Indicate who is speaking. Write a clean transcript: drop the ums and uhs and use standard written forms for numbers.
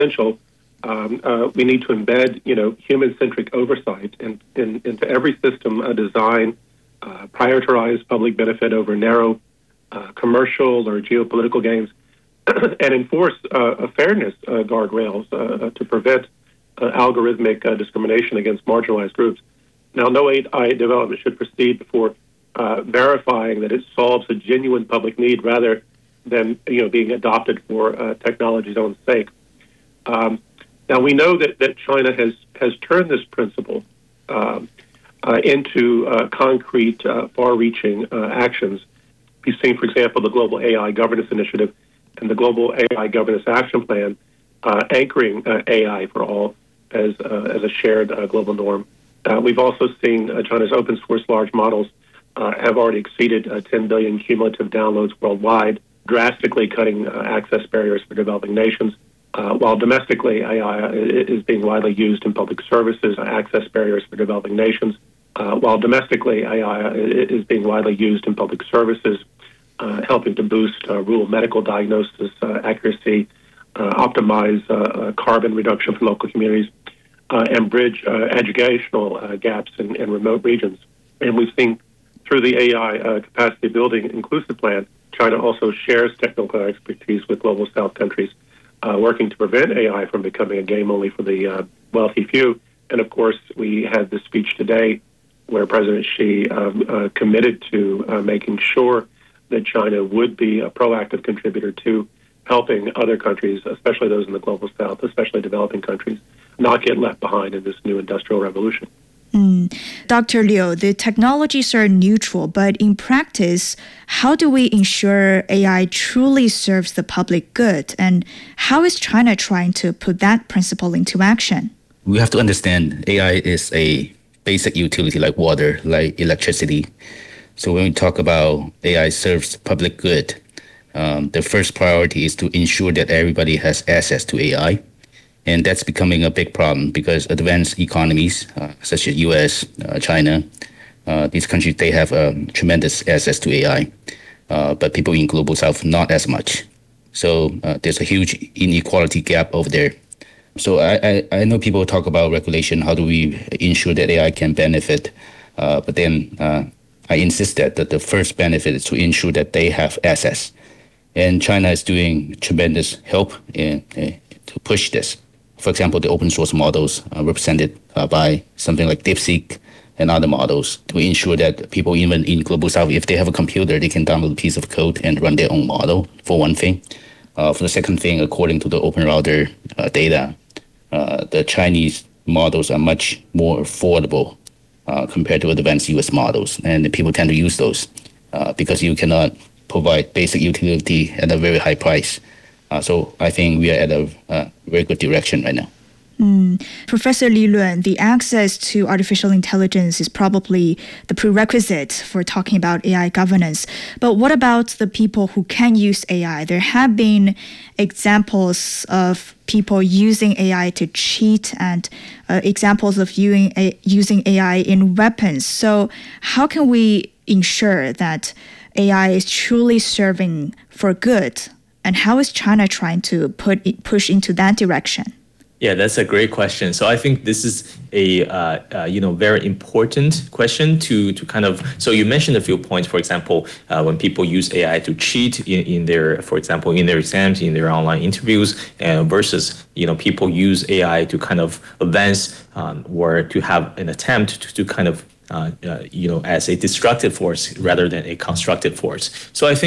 Speaker 1: essential. We need to embed, human-centric oversight into every system design, prioritize public benefit over narrow commercial or geopolitical gains, and enforce fairness guardrails to prevent algorithmic discrimination against marginalized groups. Now, no AI development should proceed before verifying that it solves a genuine public need rather than being adopted for technology's own sake. Now, we know that China has turned this principle into concrete, far-reaching actions. We've seen, for example, the Global AI Governance Initiative and the Global AI Governance Action Plan anchoring AI for all as a shared global norm. We've also seen China's open source large models have already exceeded 10 billion cumulative downloads worldwide, drastically cutting access barriers for developing nations. While domestically AI is being widely used in public services, access barriers for developing nations. While domestically AI is being widely used in public services, helping to boost rural medical diagnosis accuracy, optimize carbon reduction for local communities, and bridge educational gaps in remote regions. And we've seen through the AI Capacity Building Inclusive Plan, China also shares technical expertise with Global South countries, working to prevent AI from becoming a game only for the wealthy few. And of course, we had this speech today where President Xi committed to making sure that China would be a proactive contributor to helping other countries, especially those in the Global South, especially developing countries, not get left behind in this new industrial revolution.
Speaker 2: Dr. Liu, the technologies are neutral, but in practice, how do we ensure AI truly serves the public good? And how is China trying to put that principle into action?
Speaker 3: We have to understand AI is a basic utility like water, like electricity. So when we talk about AI serves public good, the first priority is to ensure that everybody has access to AI. And that's becoming a big problem because advanced economies, such as US, China, these countries, they have tremendous access to AI. But people in Global South, not as much. So there's a huge inequality gap over there. So I know people talk about regulation, how do we ensure that AI can benefit? But then I insist that the first benefit is to ensure that they have access. And China is doing tremendous help to push this. For example, the open source models represented by something like DeepSeek and other models to ensure that people, even in Global South, if they have a computer, they can download a piece of code and run their own model, for one thing. For the second thing, according to the Open Router data, the Chinese models are much more affordable compared to advanced US models. And people tend to use those because you cannot provide basic utility at a very high price. So I think we are at a very good direction right now.
Speaker 2: Professor Li Luan, the access to artificial intelligence is probably the prerequisite for talking about AI governance. But what about the people who can use AI? There have been examples of people using AI to cheat and examples of using AI in weapons. So how can we ensure that AI is truly serving for good? And how is China trying to push into that direction?
Speaker 4: Yeah, that's a great question. So I think this is a very important question to kind of. So you mentioned a few points. For example, when people use AI to cheat in their, for example, in their exams, in their online interviews, versus people use AI to kind of advance or to have an attempt to kind of as a destructive force rather than a constructive force. So I think